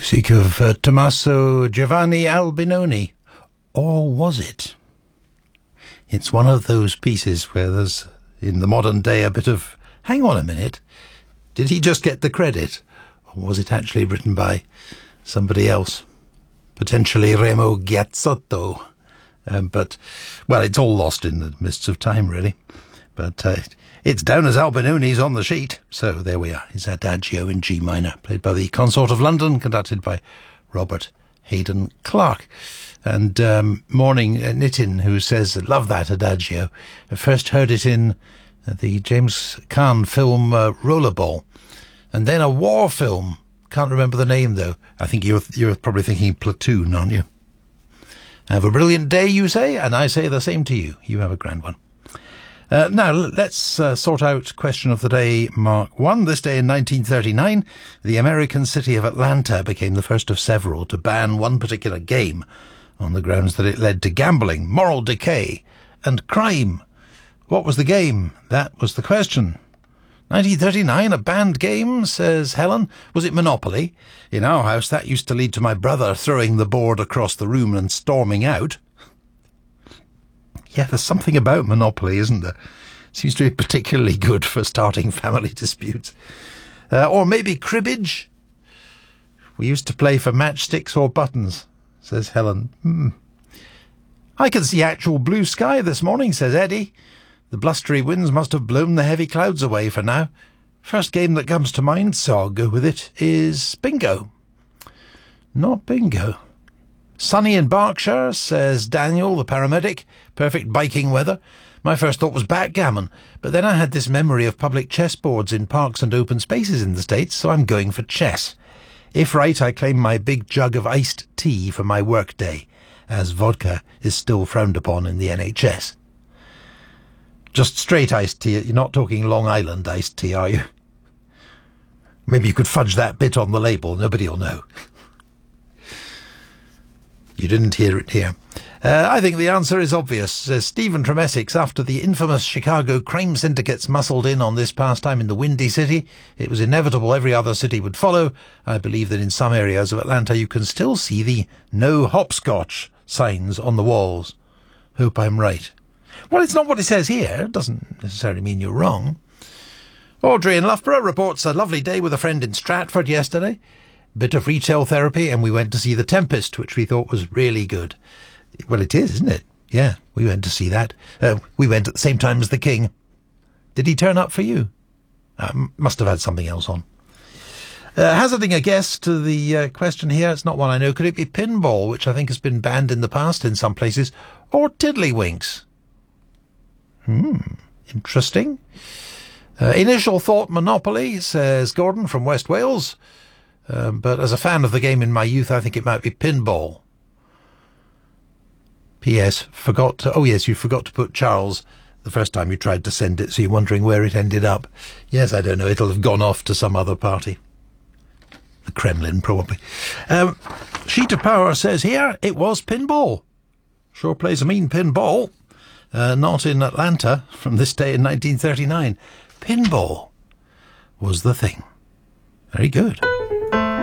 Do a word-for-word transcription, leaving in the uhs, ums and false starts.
Music of uh, Tommaso Giovanni Albinoni. Or was it? It's one of those pieces where there's, in the modern day, a bit of, hang on a minute, did he just get the credit? Or was it actually written by somebody else? Potentially Remo Ghiazzotto. Um, but, well, it's all lost in the mists of time, really. But uh, it's down as Albinoni's on the sheet. So there we are. It's Adagio in G minor, played by the Consort of London, conducted by Robert Hayden Clark. And um, Morning uh, Nitin, who says, love that Adagio. I first heard it in uh, the James Caan film uh, Rollerball. And then a war film. Can't remember the name, though. I think you're, you're probably thinking Platoon, aren't you? Have a brilliant day, you say, and I say the same to you. You have a grand one. Uh, now, let's uh, sort out question of the day, Mark one. This day in nineteen thirty-nine, the American city of Atlanta became the first of several to ban one particular game on the grounds that it led to gambling, moral decay, and crime. What was the game? That was the question. nineteen thirty-nine, a banned game, says Helen. Was it Monopoly? In our house, that used to lead to my brother throwing the board across the room and storming out. Yeah, there's something about Monopoly, isn't there? Seems to be particularly good for starting family disputes. Uh, or maybe cribbage? We used to play for matchsticks or buttons, says Helen. Hmm. I can see actual blue sky this morning, says Eddie. The blustery winds must have blown the heavy clouds away for now. First game that comes to mind, so I'll go with it, is bingo. Not bingo. Sunny in Berkshire, says Daniel, the paramedic. Perfect biking weather. My first thought was backgammon, but then I had this memory of public chessboards in parks and open spaces in the States, so I'm going for chess. If right, I claim my big jug of iced tea for my work day, as vodka is still frowned upon in the N H S. Just straight iced tea. You're not talking Long Island iced tea, are you? Maybe you could fudge that bit on the label. Nobody will know. You didn't hear it here. Uh, I think the answer is obvious, says Stephen from Essex. After the infamous Chicago crime syndicates muscled in on this pastime in the Windy City, it was inevitable every other city would follow. I believe that in some areas of Atlanta you can still see the no hopscotch signs on the walls. Hope I'm right. Well, it's not what it says here. It doesn't necessarily mean you're wrong. Audrey in Loughborough reports a lovely day with a friend in Stratford yesterday. Bit of retail therapy, and we went to see The Tempest, which we thought was really good. Well, it is, isn't it? Yeah, we went to see that. Uh, we went at the same time as the King. Did he turn up for you? Uh, must have had something else on. Uh, hazarding a guess to the uh, question here, it's not one I know. Could it be pinball, which I think has been banned in the past in some places, or tiddlywinks? Hmm, interesting. Uh, initial thought Monopoly, says Gordon from West Wales. Um, but as a fan of the game in my youth, I think it might be pinball. P S. Forgot to... Oh, yes, you forgot to put Charles the first time you tried to send it, so you're wondering where it ended up. Yes, I don't know. It'll have gone off to some other party. The Kremlin, probably. Um, Sheet of Power says here, it was pinball. Sure plays a mean pinball. Uh, not in Atlanta from this day in nineteen thirty-nine. Pinball was the thing. Very good.